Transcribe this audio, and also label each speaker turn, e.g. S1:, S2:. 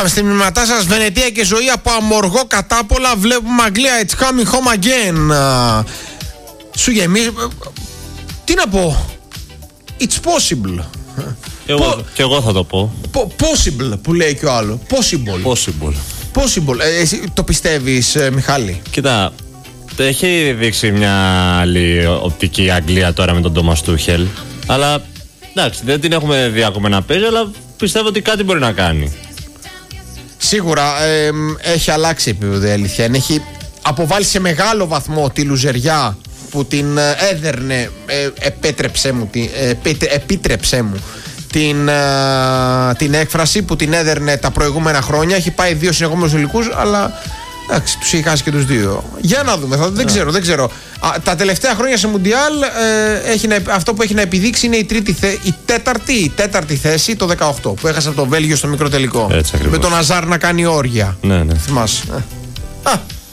S1: Πάμε στη μηνύματά σας. Βενετία και ζωή από Αμοργό κατάπολα. Βλέπουμε Αγγλία. It's coming home again. Σου γεμίζει. Τι να πω. It's possible.
S2: Και εγώ θα το πω.
S1: Possible που λέει και ο άλλο. Possible. Εσύ το πιστεύεις, Μιχάλη?
S2: Κοίτα, έχει δείξει μια άλλη οπτική Αγγλία τώρα με τον Τόμας Τούχελ. Αλλά εντάξει, δεν την έχουμε δει ακόμα να παίζει, αλλά πιστεύω ότι κάτι μπορεί να κάνει.
S1: Σίγουρα έχει αλλάξει επίπεδο η αλήθεια. Έχει αποβάλει σε μεγάλο βαθμό τη λουζεριά που την έδερνε, επίτρεψέ μου την έκφραση που την έδερνε τα προηγούμενα χρόνια. Έχει πάει 2 συνεχόμενους τελικούς, αλλά εντάξει, τους έχει χάσει και τους 2. Για να δούμε, δεν ξέρω. Τα τελευταία χρόνια σε Μουντιάλ αυτό που έχει να επιδείξει είναι η τέταρτη θέση το 18 που έχασε από το Βέλγιο στο μικρό τελικό.
S2: Με
S1: τον Αζάρ να κάνει όργια.
S2: Ναι.
S1: Θυμάσαι.